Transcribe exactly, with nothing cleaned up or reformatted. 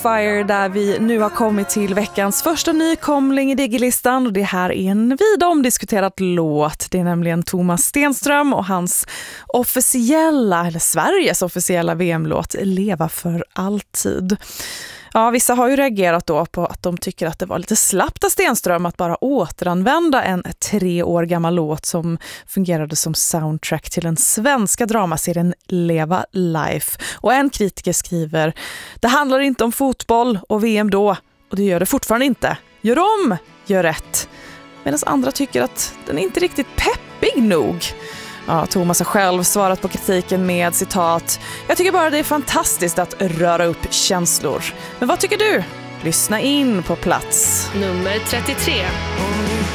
Fire, där vi nu har kommit till veckans första nykomling i Digilistan, och det här är en vida omdiskuterad låt. Det är nämligen Thomas Stenström och hans officiella, eller Sveriges officiella V M-låt Leva för alltid. Ja, vissa har ju reagerat då på att de tycker att det var lite slappt av Stenström att bara återanvända en tre år gammal låt som fungerade som soundtrack till den svenska dramaserien Leva Life. Och en kritiker skriver: det handlar inte om fotboll och V M då, och det gör det fortfarande inte. Gör om, gör rätt. Medan andra tycker att den är inte riktigt peppig nog. Ja, Thomas har själv svarat på kritiken med citat: jag tycker bara det är fantastiskt att röra upp känslor. Men vad tycker du? Lyssna in på plats nummer trettiotre.